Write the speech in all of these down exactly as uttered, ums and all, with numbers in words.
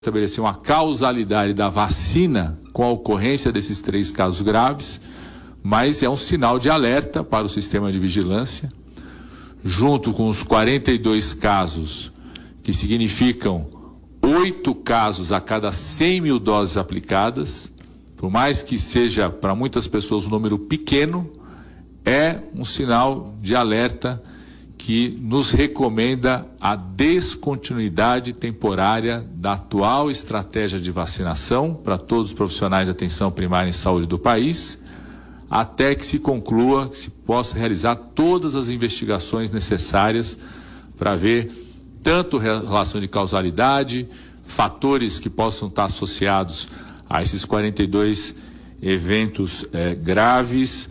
estabelecer uma causalidade da vacina com a ocorrência desses três casos graves, mas é um sinal de alerta para o sistema de vigilância, junto com os quarenta e dois casos, que significam oito casos a cada cem mil doses aplicadas, por mais que seja para muitas pessoas um número pequeno, é um sinal de alerta que nos recomenda a descontinuidade temporária da atual estratégia de vacinação para todos os profissionais de atenção primária em saúde do país, até que se conclua, que se possa realizar todas as investigações necessárias para ver tanto relação de causalidade, fatores que possam estar associados a esses quarenta e dois eventos eh, graves.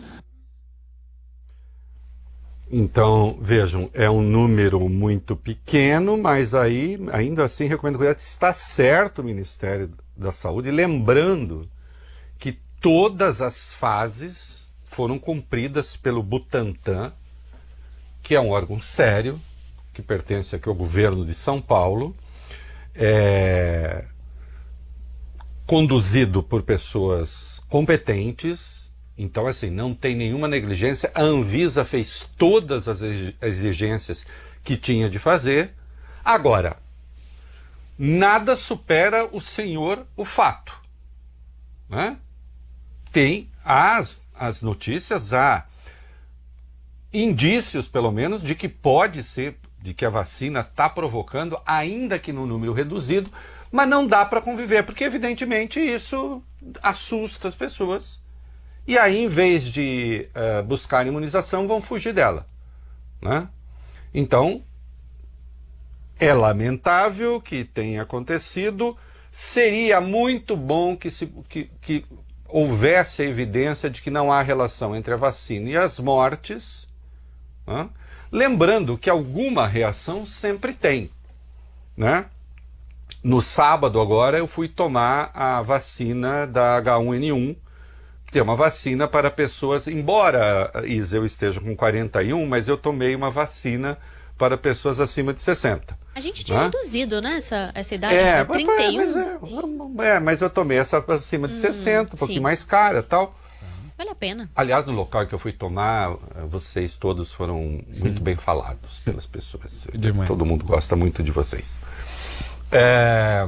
Então, vejam, é um número muito pequeno, mas aí, ainda assim, recomendo que está certo o Ministério da Saúde, lembrando que todas as fases foram cumpridas pelo Butantan, que é um órgão sério, que pertence aqui ao governo de São Paulo, é, conduzido por pessoas competentes. Então, assim, não tem nenhuma negligência. A Anvisa fez todas as exigências que tinha de fazer. Agora, nada supera o senhor o fato, né? Tem as, as notícias, há indícios, pelo menos, de que pode ser, de que a vacina está provocando, ainda que no número reduzido, mas não dá para conviver, porque, evidentemente, isso assusta as pessoas. E aí, em vez de uh, buscar imunização, vão fugir dela, né? Então, é lamentável que tenha acontecido. Seria muito bom que, se, que, que houvesse a evidência de que não há relação entre a vacina e as mortes, né? Lembrando que alguma reação sempre tem, né? No sábado agora eu fui tomar a vacina da H um N um, tem uma vacina para pessoas, embora, Isa, eu esteja com quarenta e um, mas eu tomei uma vacina para pessoas acima de sessenta. A gente tinha né? reduzido, né, essa, essa idade é, para trinta e um. Mas é, é, mas eu tomei essa acima de hum, sessenta, um pouquinho sim. mais cara e tal. Vale a pena. Aliás, no local que eu fui tomar, vocês todos foram muito bem falados pelas pessoas. Todo mundo gosta muito de vocês. É,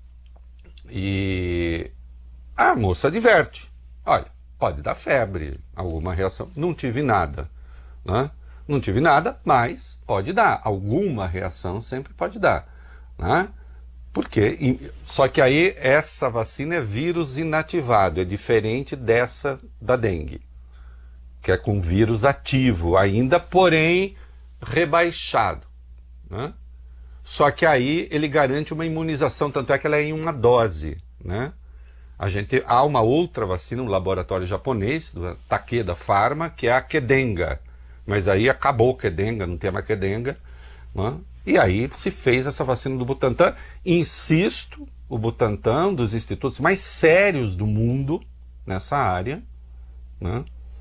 e a moça diverte. Olha, pode dar febre, alguma reação. Não tive nada, né? Não tive nada, mas pode dar. Alguma reação sempre pode dar, né? Porque, só que aí essa vacina é vírus inativado, é diferente dessa da dengue, que é com vírus ativo ainda, porém rebaixado, né? Só que aí ele garante uma imunização, tanto é que ela é em uma dose, né? A gente, há uma outra vacina, um laboratório japonês, do Takeda Pharma, que é a Kedenga. Mas aí acabou a Kedenga, não tem mais Kedenga, né? E aí se fez essa vacina do Butantan. Insisto, o Butantan, um dos institutos mais sérios do mundo nessa área, né?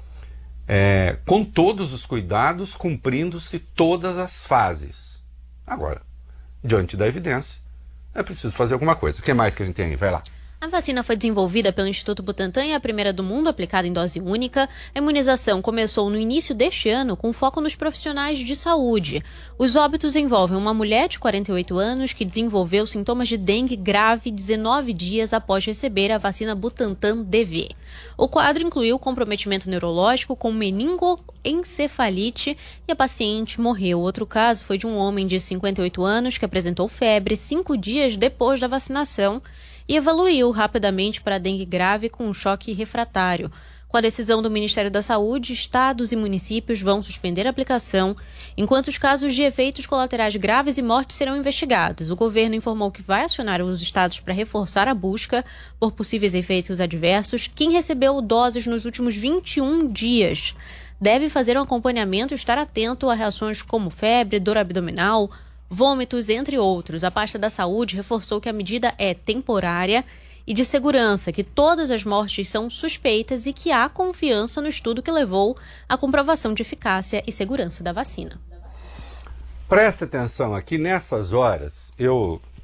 É, com todos os cuidados, cumprindo-se todas as fases. Agora, diante da evidência, é preciso fazer alguma coisa. O que mais que a gente tem aí? Vai lá. A vacina foi desenvolvida pelo Instituto Butantan e é a primeira do mundo aplicada em dose única. A imunização começou no início deste ano com foco nos profissionais de saúde. Os óbitos envolvem uma mulher de quarenta e oito anos que desenvolveu sintomas de dengue grave dezenove dias após receber a vacina Butantan D V. O quadro incluiu comprometimento neurológico com meningoencefalite e a paciente morreu. Outro caso foi de um homem de cinquenta e oito anos que apresentou febre cinco dias depois da vacinação e evoluiu rapidamente para dengue grave com um choque refratário. Com a decisão do Ministério da Saúde, estados e municípios vão suspender a aplicação, enquanto os casos de efeitos colaterais graves e mortes serão investigados. O governo informou que vai acionar os estados para reforçar a busca por possíveis efeitos adversos. Quem recebeu doses nos últimos vinte e um dias deve fazer um acompanhamento e estar atento a reações como febre, dor abdominal, vômitos, entre outros. A pasta da saúde reforçou que a medida é temporária e de segurança, que todas as mortes são suspeitas e que há confiança no estudo que levou à comprovação de eficácia e segurança da vacina. Presta atenção aqui, nessas horas, eu